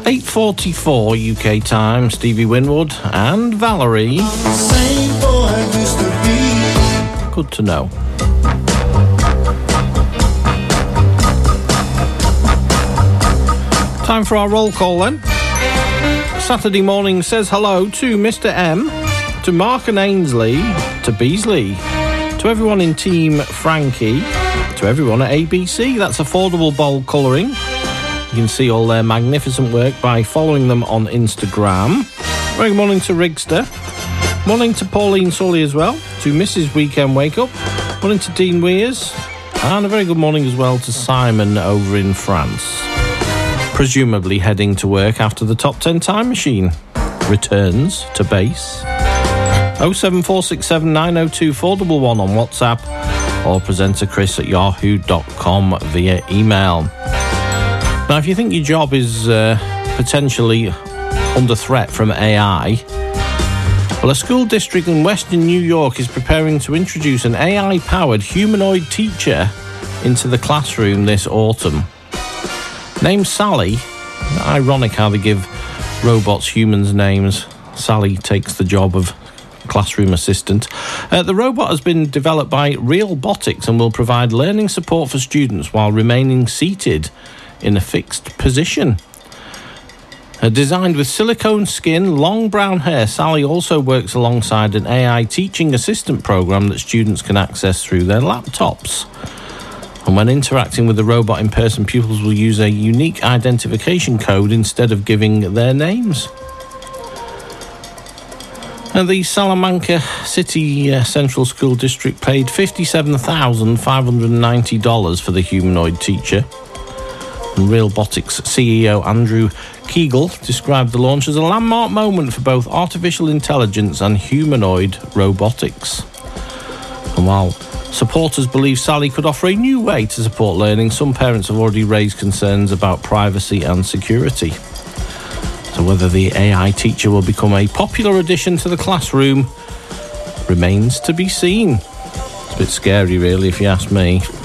8:44 UK time, Stevie Winwood and Valerie. Same boy I used to be. Good to know. Time for our roll call then. Saturday morning says hello to Mr. M, to Mark and Ainsley, to Beasley, to everyone in Team Frankie, to everyone at ABC. That's Affordable Bold Colouring. You can see all their magnificent work by following them on Instagram. Very good morning to Rigster. Morning to Pauline Sully as well, to Mrs. Weekend Wake Up. Morning to Dean Weirs. And a very good morning as well to Simon over in France. Presumably heading to work after the Top 10 Time Machine returns to base. 07467 902 411 on WhatsApp or presenterchris@yahoo.com via email. Now, if you think your job is potentially under threat from AI, well, a school district in Western New York is preparing to introduce an AI-powered humanoid teacher into the classroom this autumn. Named Sally, ironic how they give robots humans names. Sally takes the job of classroom assistant. The robot has been developed by Realbotics and will provide learning support for students while remaining seated in a fixed position. Designed with silicone skin, long brown hair, Sally also works alongside an AI teaching assistant program that students can access through their laptops. And when interacting with the robot in person, pupils will use a unique identification code instead of giving their names. And the Salamanca City Central School District paid $57,590 for the humanoid teacher. And Realbotics CEO Andrew Kegel described the launch as a landmark moment for both artificial intelligence and humanoid robotics. And while supporters believe Sally could offer a new way to support learning, some parents have already raised concerns about privacy and security. So whether the AI teacher will become a popular addition to the classroom remains to be seen. It's a bit scary, really, if you ask me.